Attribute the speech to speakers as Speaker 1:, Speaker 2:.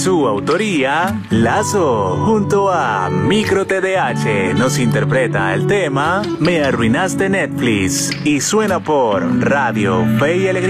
Speaker 1: su autoría, Lazo, junto a Micro TDH, nos interpreta el tema Me Arruinaste Netflix y suena por Radio Fe y Alegría.